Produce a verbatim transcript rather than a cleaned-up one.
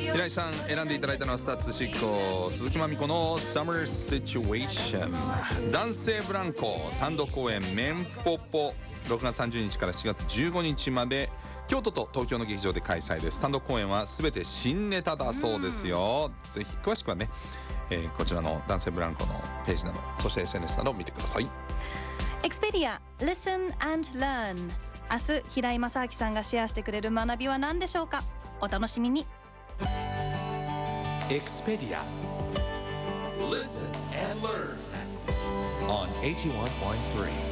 平井さん選んでいただいたのはスタッツ執行鈴木まみこの Summer Situation 男性ブランコ単独公演メンポポろくがつさんじゅうにちからしちがつじゅうごにちまで京都と東京の劇場で開催です。単独公演はすべて新ネタだそうですよ。ぜひ詳しくはね、えー、こちらの男性ブランコのページなどそして エスエヌエス などを見てください。 Expedia Listen and Learn、 明日平井正明さんがシェアしてくれる学びは何でしょうか。お楽しみに。 Expedia Listen and Learn on はちじゅういってんさん